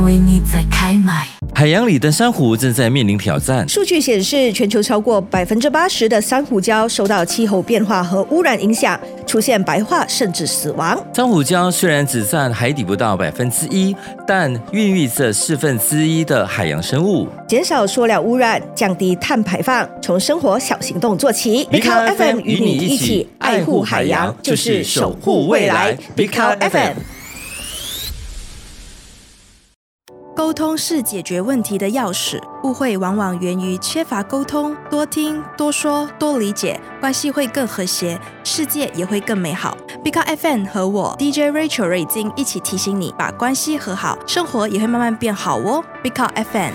为你在开麦。 海洋里的珊瑚正在面临挑战。 数据显示，全球超过80%的珊瑚礁受到气候变化和污染影响，出现白化甚至死亡。 珊瑚礁虽然只占海底不到1%，但孕育着1/4的海洋生物。 减少塑料污染，降低碳排放，从生活小行动做起。Big Cow FM 与你一起爱护海洋，就是守护未来。Big Cow FM。 沟通是解决问题的钥匙，误会往往源于缺乏沟通，多听、多说、多理解，关系会更和谐，世界也会更美好。Big Cow FM 和我 DJ Rachel 瑞金一起提醒你，把关系和好，生活也会慢慢变好哦。Big Cow FM。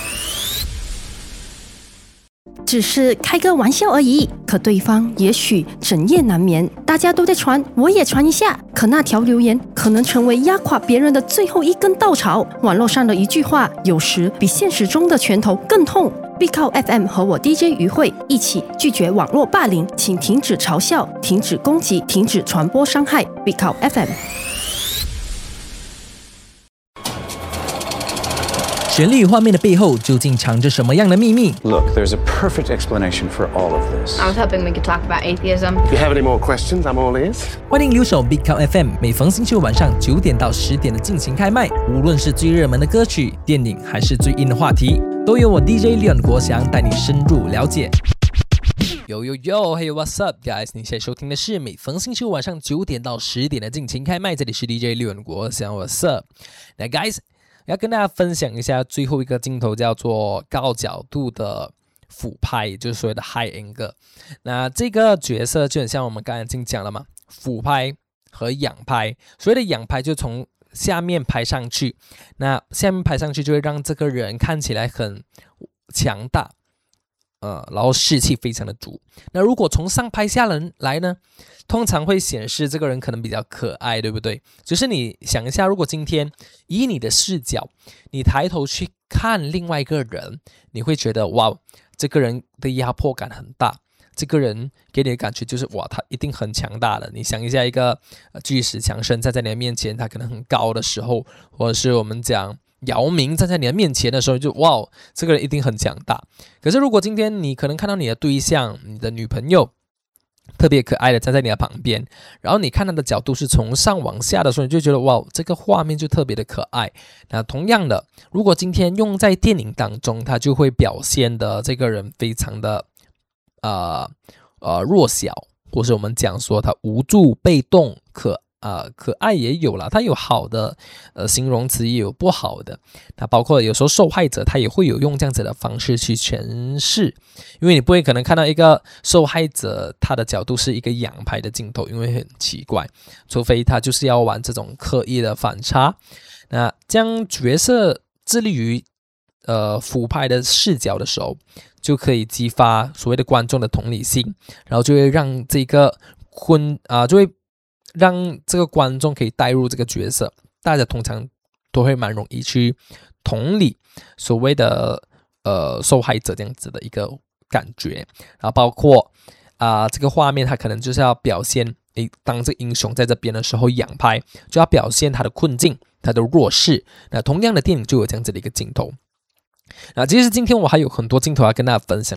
只是开个玩笑而已，可对方也许整夜难眠。大家都在传，我也传一下。可那条留言可能成为压垮别人的最后一根稻草。网络上的一句话，有时比现实中的拳头更痛。Big Cow FM 和我 DJ 于慧一起拒绝网络霸凌，请停止嘲笑，停止攻击，停止传播伤害。Big Cow FM。 绚丽画面的背后究竟藏着什么样的秘密？ Look, there's a perfect explanation for all of this. I was hoping we could talk about atheism. If you have any more questions, I'm all ears. 欢迎留守 Big Cow FM， 每逢星期五晚上9点到10点的尽情开麦。无论是最热门的歌曲、电影，还是最硬的话题，都由我 DJ Leon 国祥带你深入了解。Hey what's up guys？ 你现在收听的是每逢星期五晚上9点到10点的尽情开麦，这里是 DJ Leon 国祥 What's up？ 那 guys，要跟大家分享一下最后一个镜头，叫做高角度的俯拍，也就是所谓的 high angle。那这个角色就很像我们刚才已经讲了嘛，俯拍和仰拍。所谓的仰拍就从下面拍上去，那下面拍上去就会让这个人看起来很强大，然后士气非常的足。那如果从上拍下来呢，通常会显示这个人可能比较可爱，对不对？就是你想一下，如果今天以你的视角，你抬头去看另外一个人，你会觉得哇，这个人的压迫感很大，这个人给你的感觉就是哇，他一定很强大的。你想一下，一个巨石强森站在你的面前，他可能很高的时候，或者是我们讲姚明站在你的面前的时候，就哇，这个人一定很强大。可是如果今天你可能看到你的对象，你的女朋友特别可爱的站在你的旁边，然后你看他的角度是从上往下的时候，你就觉得哇，这个画面就特别的可爱。那同样的，如果今天用在电影当中，它就会表现的这个人非常的弱小，或是我们讲说他无助、被动、可爱也有啦，它有好的形容词，也有不好的。那包括有时候受害者他也会有用这样子的方式去诠释，因为你不会可能看到一个受害者他的角度是一个仰拍的镜头，因为很奇怪，除非他就是要玩这种刻意的反差。那将角色致力于俯拍的视角的时候，就可以激发所谓的观众的同理心，然后就会让这个就会让这个观众可以带入这个角色，大家通常都会蛮容易去同理所谓的受害者这样子的一个感觉。然后包括这个画面它可能就是要表现当这个英雄在这边的时候仰拍，就要表现他的困境、他的弱势。那同样的电影就有这样子的一个镜头。那其实今天我还有很多镜头要跟大家分享。